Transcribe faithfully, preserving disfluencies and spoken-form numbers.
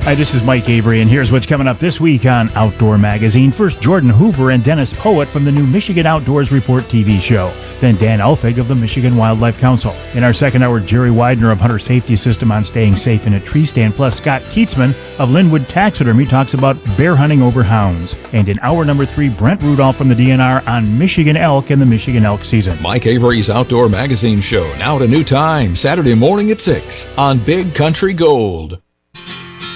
Hi, this is Mike Avery, and here's what's coming up this week on Outdoor Magazine. First, Jordan Hoover and Dennis Poet from the new Michigan Outdoors Report T V show. Then Dan Elfig of the Michigan Wildlife Council. In our second hour, Jerry Widener of Hunter Safety System on staying safe in a tree stand, plus Scott Keatsman of Linwood Taxidermy talks about bear hunting over hounds. And in hour number three, Brent Rudolph from the D N R on Michigan elk and the Michigan elk season. Mike Avery's Outdoor Magazine show, now at a new time, Saturday morning at six on Big Country Gold.